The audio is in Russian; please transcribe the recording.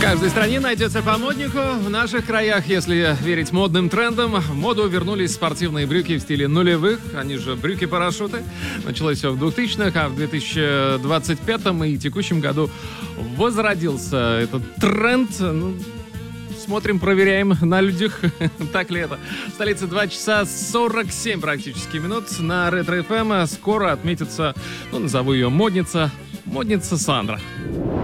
каждой стране найдется по моднику. В наших краях, если верить модным трендам, в моду вернулись спортивные брюки в стиле нулевых, они же брюки-парашюты. Началось все в 2000-х, а в 2025 и текущем году возродился этот тренд. Смотрим, проверяем на людях, так ли это. В столице 2 часа 47 практически минут. На Ретро ФМ скоро отметится, назову ее модница Сандра.